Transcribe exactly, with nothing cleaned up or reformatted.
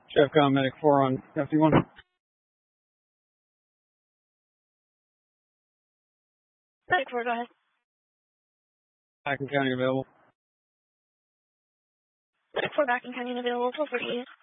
Chef Medic four on F D one. Medic four, go ahead. Back in County available. Medic four, back in County available, twelve forty-eight.